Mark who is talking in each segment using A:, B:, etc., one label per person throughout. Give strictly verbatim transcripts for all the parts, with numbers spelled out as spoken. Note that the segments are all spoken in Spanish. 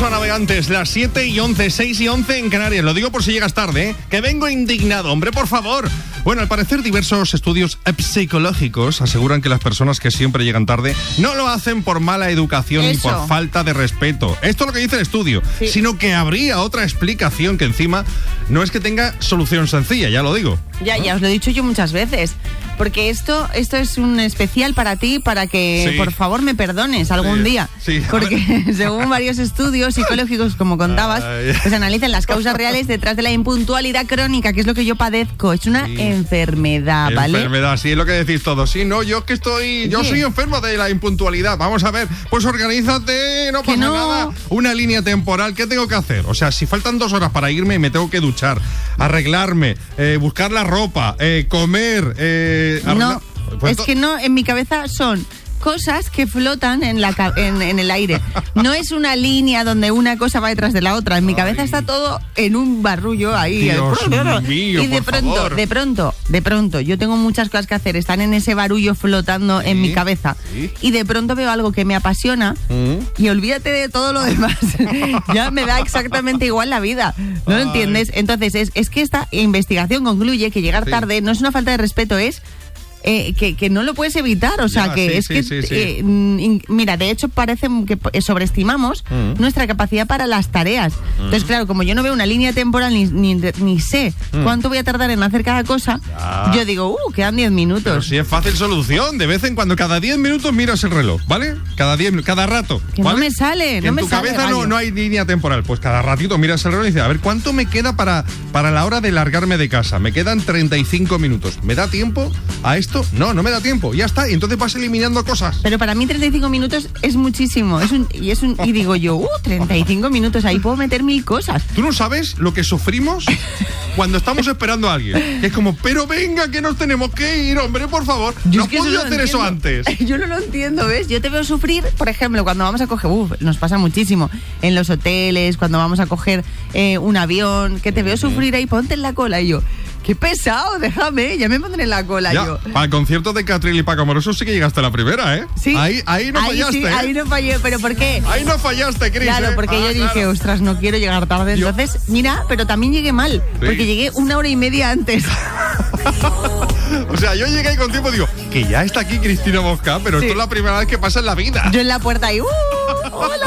A: Aviso a navegantes, las siete y once, seis y once en Canarias. Lo digo por si llegas tarde, ¿eh? Que vengo indignado, hombre, por favor. Bueno, al parecer diversos estudios psicológicos aseguran que las personas que siempre llegan tarde no lo hacen por mala educación ni por falta de respeto. Esto es lo que dice el estudio, sí. Sino que habría otra explicación que encima no es que tenga solución sencilla, ya lo digo.
B: Ya, ¿no? Ya os lo he dicho yo muchas veces. Porque esto esto es un especial para ti, para que, sí. por favor, me perdones algún sí. día.
A: Sí.
B: Porque según varios estudios psicológicos, como contabas, Ay. pues analizan las causas reales detrás de la impuntualidad crónica, que es lo que yo padezco. Es una sí. enfermedad, ¿vale?
A: Enfermedad, sí, es lo que decís todos. Sí, no, yo que estoy... Yo sí. soy enfermo de la impuntualidad. Vamos a ver, pues organízate, no pasa no. nada. Una línea temporal, ¿qué tengo que hacer? O sea, si faltan dos horas para irme y me tengo que duchar, arreglarme, eh, buscar la ropa, eh, comer... Eh,
B: No, es que no, en mi cabeza son cosas que flotan en, la, en, en el aire. No es una línea donde una cosa va detrás de la otra. En mi cabeza Ay. está todo en un barullo ahí.
A: Dios mío,
B: y de
A: por
B: pronto,
A: favor.
B: de pronto, de pronto, yo tengo muchas cosas que hacer. Están en ese barullo flotando ¿Sí? en mi cabeza. ¿Sí? Y de pronto veo algo que me apasiona ¿Mm? y olvídate de todo lo demás. Ya me da exactamente igual la vida. ¿No Ay. lo entiendes? Entonces, es, es que esta investigación concluye que llegar sí. tarde no es una falta de respeto, es... Eh, que, que no lo puedes evitar, o sea, ya, que
A: sí,
B: es
A: sí,
B: que,
A: sí, sí.
B: Eh, in, mira, de hecho parece que sobreestimamos mm. nuestra capacidad para las tareas. Mm. Entonces, claro, como yo no veo una línea temporal ni, ni, ni sé mm. cuánto voy a tardar en hacer cada cosa, ya. yo digo, uh, quedan diez minutos.
A: Pero si es fácil solución, de vez en cuando, cada diez minutos miras el reloj, ¿vale? Cada diez, cada rato,
B: que
A: ¿vale?
B: no me sale,
A: que
B: no me
A: en tu
B: sale,
A: cabeza no, no hay línea temporal, pues cada ratito miras el reloj y dices, a ver, ¿cuánto me queda para, para la hora de largarme de casa? Me quedan treinta y cinco minutos. ¿Me da tiempo a esto? No, no me da tiempo. Ya está, y entonces vas eliminando cosas.
B: Pero para mí treinta y cinco minutos es muchísimo. Es un, y, es un, y digo yo, uh, treinta y cinco minutos, ahí puedo meter mil cosas.
A: Tú no sabes lo que sufrimos cuando estamos esperando a alguien. Que es como, pero venga, que nos tenemos que ir, hombre, por favor. Yo no puedo hacer eso antes.
B: Yo no lo entiendo, ¿ves? Yo te veo sufrir, por ejemplo, cuando vamos a coger, uff, nos pasa muchísimo, en los hoteles, cuando vamos a coger eh, un avión, que te veo sufrir ahí, ponte en la cola, y yo... ¡Qué pesado! Déjame, ya me pondré en la cola
A: ya,
B: yo.
A: Para el concierto de Catril y Paco Amoroso sí que llegaste a la primera, ¿eh?
B: Sí.
A: Ahí, ahí no
B: ahí
A: fallaste,
B: sí,
A: ¿eh?
B: Ahí no fallé, ¿pero por qué?
A: Ahí no fallaste, Cris.
B: Claro,
A: ¿eh?
B: porque
A: ah,
B: yo dije,
A: claro.
B: ostras, no quiero llegar tarde.
A: Yo...
B: Entonces, mira, pero también llegué mal, sí. porque llegué una hora y media antes.
A: O sea, yo llegué con tiempo y digo, que ya está aquí Cristina Mosca, pero sí. esto es la primera vez que pasa en la vida.
B: Yo en la puerta ahí, ¡uh! ¡Hola!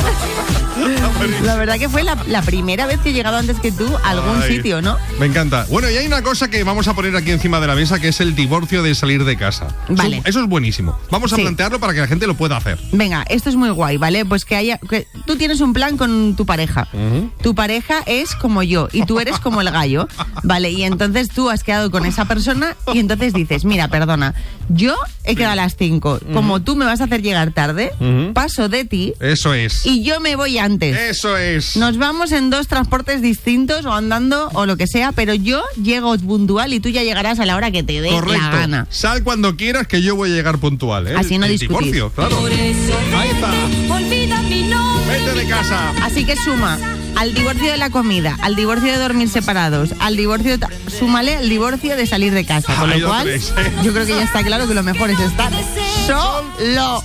B: La verdad que fue la, la primera vez que he llegado antes que tú a algún Ay, sitio, ¿no?
A: Me encanta. Bueno, y hay una cosa que vamos a poner aquí encima de la mesa, que es el divorcio de salir de casa.
B: Vale.
A: Eso, eso es buenísimo. Vamos a sí. plantearlo para que la gente lo pueda hacer.
B: Venga, esto es muy guay, ¿vale? Pues que haya... Que tú tienes un plan con tu pareja. Uh-huh. Tu pareja es como yo y tú eres como el gallo, ¿vale? Y entonces tú has quedado con esa persona y entonces dices, mira, perdona, yo he quedado a las cinco. Uh-huh. Como tú me vas a hacer llegar tarde, uh-huh. paso de ti.
A: Eso es.
B: Y yo me voy antes.
A: Eso es.
B: Nos vamos en dos transportes distintos o andando o lo que sea, pero yo llego puntual y tú ya llegarás a la hora que te dé
A: Correcto.
B: la gana.
A: Sal cuando quieras, que yo voy a llegar puntual, ¿eh?
B: Así no
A: el
B: discutís.
A: Divorcio, claro. Ahí está. Olvida mi nombre. Vete de casa.
B: Así que suma al divorcio de la comida, al divorcio de dormir separados, al divorcio... De, súmale al divorcio de salir de casa. Con
A: Ay,
B: lo cual,
A: tres, ¿eh?
B: yo creo que ya está claro que lo mejor es estar solo.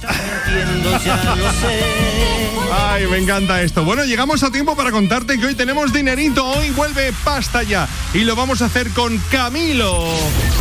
A: Ay, me encanta esto. Bueno, llegamos a tiempo para contarte que hoy tenemos dinerito. Hoy vuelve Pasta Ya. Y lo vamos a hacer con Camilo.